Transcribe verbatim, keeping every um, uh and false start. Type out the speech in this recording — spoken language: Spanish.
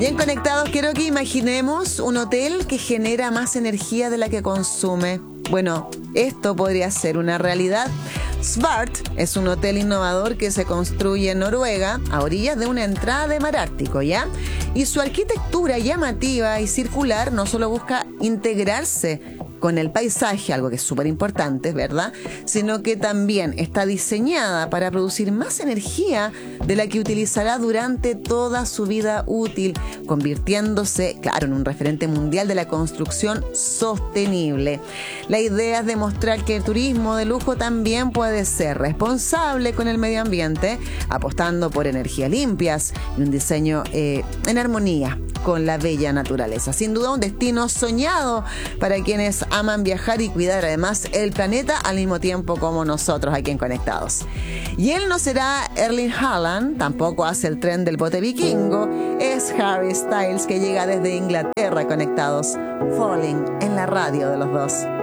Bien conectados, quiero que imaginemos un hotel que genera más energía de la que consume. Bueno, esto podría ser una realidad. Svart es un hotel innovador que se construye en Noruega, a orillas de una entrada de mar Ártico, ¿ya? Y su arquitectura llamativa y circular no solo busca integrarse con el paisaje, algo que es súper importante, ¿verdad? Sino que también está diseñada para producir más energía de la que utilizará durante toda su vida útil, convirtiéndose, claro, en un referente mundial de la construcción sostenible. La idea es demostrar que el turismo de lujo también puede ser responsable con el medio ambiente, apostando por energías limpias y un diseño eh, en armonía con la bella naturaleza. Sin duda un destino soñado para quienes aman viajar y cuidar además el planeta al mismo tiempo como nosotros aquí en Conectados. Y él no será Erling Haaland, tampoco hace el tren del bote vikingo, es Harry Styles que llega desde Inglaterra. Conectados, Falling en la radio de los dos.